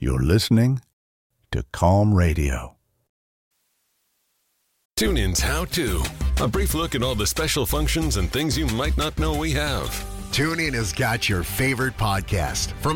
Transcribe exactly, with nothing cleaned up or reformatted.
You're listening to Calm Radio. TuneIn's How To. A brief look at all the special functions and things you might not know we have. TuneIn has got your favorite podcast from